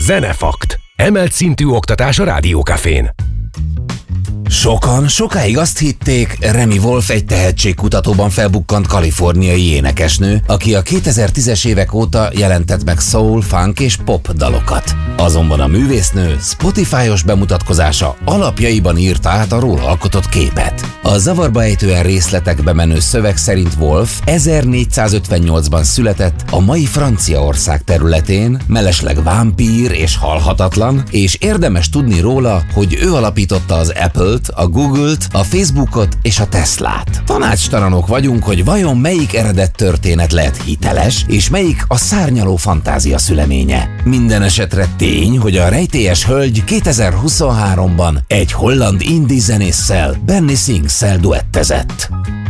Zenefakt. Emelt szintű oktatás a Rádiókafén. Sokan sokáig azt hitték, Remi Wolf egy tehetségkutatóban felbukkant kaliforniai énekesnő, aki a 2010-es évek óta jelentett meg soul, funk és pop dalokat. Azonban a művésznő Spotify-os bemutatkozása alapjaiban írta át a róla alkotott képet. A zavarba ejtően részletekbe menő szöveg szerint Wolf 1458-ban született a mai Franciaország területén, mellesleg vámpír és halhatatlan, és érdemes tudni róla, hogy ő alapította az Apple-t, a Google-t, a Facebookot és a Teslát. Tanácstalanok vagyunk, hogy vajon melyik eredet történet lehet hiteles, és melyik a szárnyaló fantázia szüleménye. Minden esetre tény, hogy a rejtélyes hölgy 2023-ban egy holland indie zenésszel, Benny Sings-szel duettezett.